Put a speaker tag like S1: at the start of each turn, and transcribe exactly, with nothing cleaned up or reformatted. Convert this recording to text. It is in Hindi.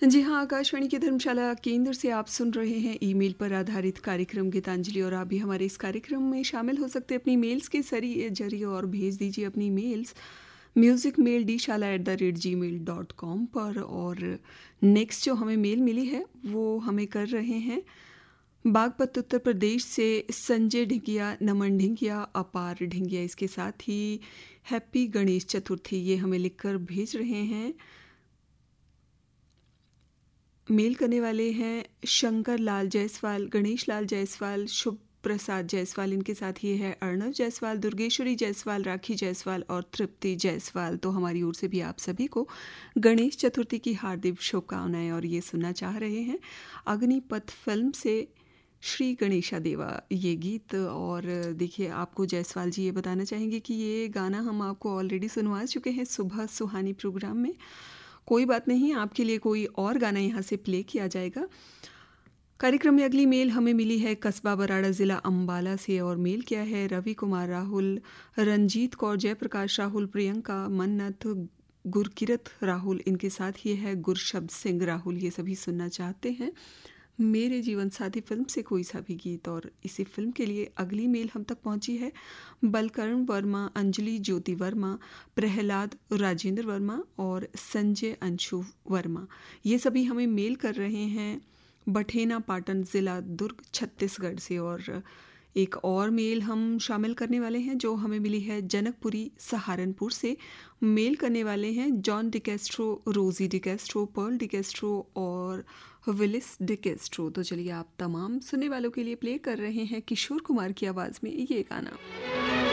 S1: जी हाँ, आकाशवाणी की धर्मशाला केंद्र से आप सुन रहे हैं ईमेल पर आधारित कार्यक्रम गीतांजलि और आप भी हमारे इस कार्यक्रम में शामिल हो सकते हैं अपनी मेल्स के सरी जरिए और भेज दीजिए अपनी मेल्स म्यूज़िक मेल डी शाला at the rate ji mail dot com पर। और नेक्स्ट जो हमें मेल मिली है वो हमें कर रहे हैं बागपत उत्तर प्रदेश से संजय ढिंगिया, नमन ढिंगिया, अपार ढिंगिया। इसके साथ ही हैप्पी गणेश चतुर्थी ये हमें लिखकर भेज रहे हैं। मेल करने वाले हैं शंकर लाल जायसवाल, गणेश लाल जायसवाल, शुभ प्रसाद जायसवाल। इनके साथ ये है अर्णव जायसवाल, दुर्गेश्वरी जायसवाल, राखी जायसवाल और तृप्ति जायसवाल। तो हमारी ओर से भी आप सभी को गणेश चतुर्थी की हार्दिक शुभकामनाएं। और ये सुनना चाह रहे हैं अग्निपथ फिल्म से श्री गणेशा देवा ये गीत। और देखिए, आपको जायसवाल जी ये बताना चाहेंगे कि ये गाना हम आपको ऑलरेडी सुनवा चुके हैं सुबह सुहानी प्रोग्राम में। कोई बात नहीं, आपके लिए कोई और गाना यहाँ से प्ले किया जाएगा। कार्यक्रम में अगली मेल हमें मिली है कस्बा बराड़ा ज़िला अम्बाला से और मेल किया है रवि कुमार राहुल, रंजीत कौर, जयप्रकाश राहुल, प्रियंका, मन्नत, गुरकिरत राहुल। इनके साथ ये है गुरशब्द सिंह राहुल। ये सभी सुनना चाहते हैं मेरे जीवन साथी फिल्म से कोई सा भी गीत। और इसी फिल्म के लिए अगली मेल हम तक पहुंची है बलकर्ण वर्मा, अंजलि ज्योति वर्मा, प्रहलाद राजेंद्र वर्मा और संजय अंशु वर्मा। ये सभी हमें मेल कर रहे हैं बठेना पाटन ज़िला दुर्ग छत्तीसगढ़ से। और एक और मेल हम शामिल करने वाले हैं जो हमें मिली है जनकपुरी सहारनपुर से। मेल करने वाले हैं जॉन डिकेस्ट्रो, रोजी डिकेस्ट्रो, पर्ल डिकेस्ट्रो और विलिस डिकेस्ट्रो। तो चलिए, आप तमाम सुनने वालों के लिए प्ले कर रहे हैं किशोर कुमार की आवाज़ में ये गाना।